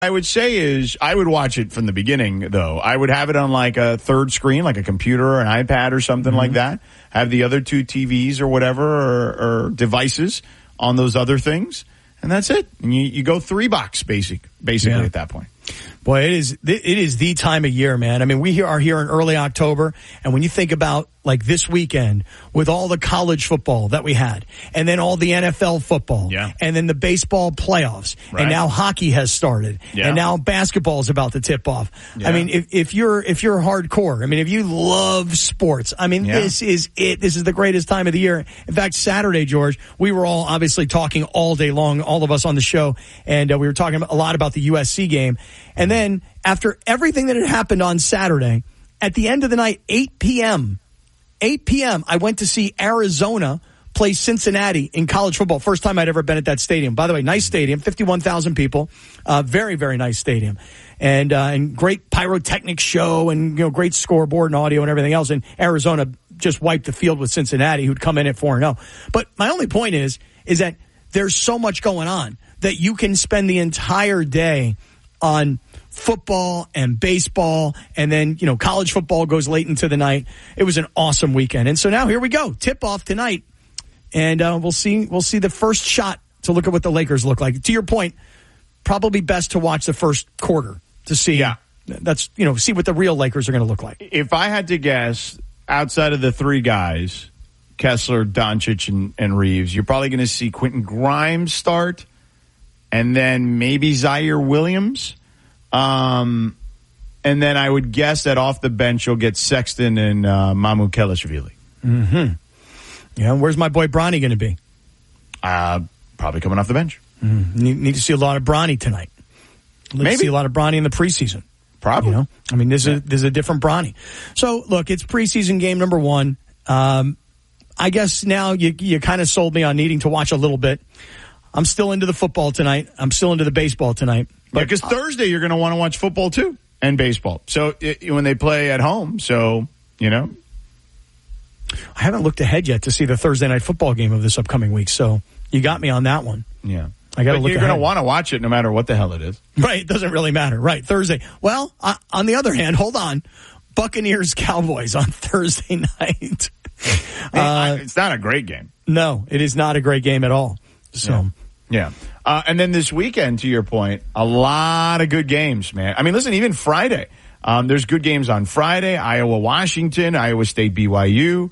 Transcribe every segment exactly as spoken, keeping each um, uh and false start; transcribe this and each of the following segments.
I would say is I would watch it from the beginning, though. I would have it on like a third screen, like a computer or an iPad or something mm-hmm. like that. Have the other two T Vs or whatever or, or devices on those other things. And that's it. And you, you go three box basic, basically yeah. at that point. Boy, it is it is the time of year, man. I mean, we are here in early October, and when you think about like this weekend with all the college football that we had, and then all the N F L football, yeah. and then the baseball playoffs, right. and now hockey has started, yeah. and now basketball is about to tip off. Yeah. I mean, if, if you're if you're hardcore, I mean, if you love sports, I mean, yeah. this is it. This is the greatest time of the year. In fact, Saturday, George, we were all obviously talking all day long, all of us on the show, and uh, we were talking a lot about the U S C game. And then after everything that had happened on Saturday, at the end of the night, eight p.m., eight p.m., I went to see Arizona play Cincinnati in college football. First time I'd ever been at that stadium. By the way, nice stadium, fifty-one thousand people. Uh, very, very nice stadium. And, uh, and great pyrotechnic show and, you know, great scoreboard and audio and everything else. And Arizona just wiped the field with Cincinnati, who'd come in at four and oh. But my only point is, is that there's so much going on that you can spend the entire day on football and baseball, and then, you know, college football goes late into the night. It was an awesome weekend. And so now here we go. Tip off tonight. And uh, we'll see we'll see the first shot to look at what the Lakers look like. To your point, probably best to watch the first quarter to see. Yeah. That's, you know, see what the real Lakers are going to look like. If I had to guess, outside of the three guys, Kessler, Doncic, and, and Reeves, you're probably going to see Quentin Grimes start, and then maybe Zaire Williams. Um, and then I would guess that off the bench you'll get Sexton and uh, Mamu Kelishvili. Mm-hmm. Yeah, where's my boy Bronny going to be? Uh, probably coming off the bench. Mm. Need, need to see a lot of Bronny tonight. Need Maybe to see a lot of Bronny in the preseason. Probably. You know, I mean, this yeah. is this is a different Bronny. So look, it's preseason game number one. Um, I guess now you you kind of sold me on needing to watch a little bit. I'm still into the football tonight. I'm still into the baseball tonight. But because yeah, Thursday you're going to want to watch football too and baseball. So it, when they play at home, so you know, I haven't looked ahead yet to see the Thursday night football game of this upcoming week. So you got me on that one. Yeah, I got to look. You're going to want to watch it no matter what the hell it is. Right, it doesn't really matter. Right, Thursday. Well, uh, on the other hand, hold on, Buccaneers Cowboys on Thursday night. uh, I, it's not a great game. No, it is not a great game at all. So. Yeah. Yeah. Uh, and then this weekend, to your point, a lot of good games, man. I mean, listen, even Friday, um, there's good games on Friday, Iowa, Washington, Iowa State, B Y U.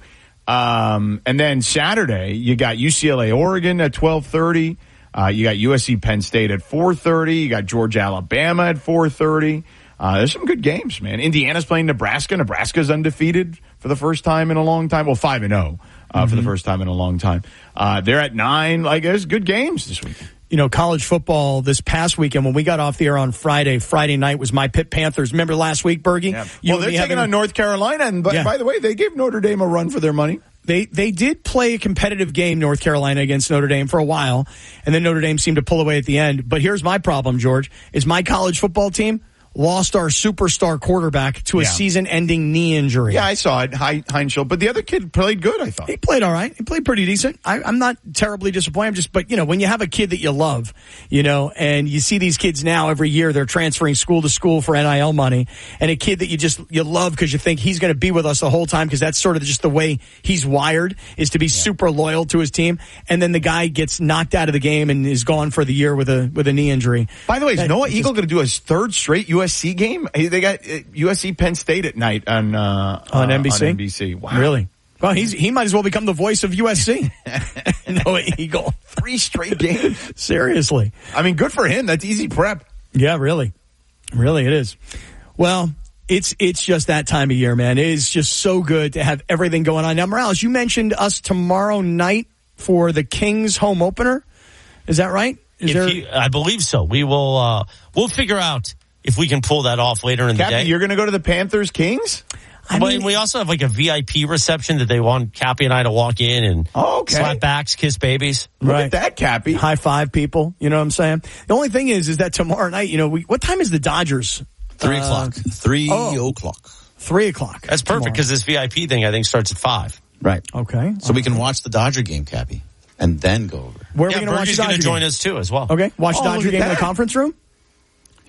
Um, and then Saturday, you got U C L A, Oregon at twelve thirty. Uh, you got U S C, Penn State at four thirty. You got Georgia, Alabama at four thirty. Uh, there's some good games, man. Indiana's playing Nebraska. Nebraska's undefeated for the first time in a long time. Well, five and oh. Uh, mm-hmm. for the first time in a long time. Uh, they're at nine. Like, there's good games this week. You know, college football this past weekend, when we got off the air on Friday, Friday night was my Pitt Panthers. Remember last week, Bergie? Yeah. Well, they're taking having... on North Carolina. And by, yeah. by the way, they gave Notre Dame a run for their money. They they did play a competitive game, North Carolina, against Notre Dame for a while. And then Notre Dame seemed to pull away at the end. But here's my problem, George, is my college football team lost our superstar quarterback to a yeah. season-ending knee injury. Yeah, I saw it, Heinschel. But the other kid played good, I thought. He played all right. He played pretty decent. I, I'm not terribly disappointed. I'm just, but, you know, when you have a kid that you love, you know, and you see these kids now every year, they're transferring school to school for N I L money, and a kid that you just, you love because you think he's going to be with us the whole time because that's sort of just the way he's wired, is to be yeah. super loyal to his team, and then the guy gets knocked out of the game and is gone for the year with a with a knee injury. By the way, is that, Noah Eagle going to do his third straight U S C game? They got U S C Penn State at night on uh, on N B C. On N B C. Wow, really? Well, he's he might as well become the voice of U S C. Noah Eagle, three straight games. Seriously, I mean, good for him. That's easy prep. Yeah, really, really, it is. Well, it's it's just that time of year, man. It is just so good to have everything going on. Now, Morales, you mentioned us tomorrow night for the Kings home opener. Is that right? Is if there? You, I believe so. We will. Uh, we'll figure out if we can pull that off later in Captain, the day. You're going to go to the Panthers Kings? I mean, we also have like a V I P reception that they want Cappy and I to walk in and oh, okay. slap backs, kiss babies. Look right. at that, Cappy. High five people. You know what I'm saying? The only thing is, is that tomorrow night, you know, we, what time is the Dodgers? Three uh, o'clock. Three oh, o'clock. Three o'clock. That's perfect because this V I P thing, I think, starts at five. Right. Okay. So okay. we can watch the Dodger game, Cappy, and then go over. Where are yeah, we going to watch the Dodger going to join game? us too as well. Okay. Watch oh, Dodger game that. in the conference room?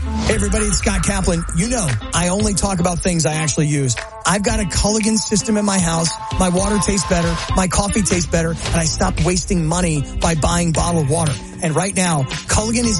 Hey everybody, it's Scott Kaplan. You know, I only talk about things I actually use. I've got a Culligan system in my house. My water tastes better. My coffee tastes better. And I stopped wasting money by buying bottled water. And right now, Culligan is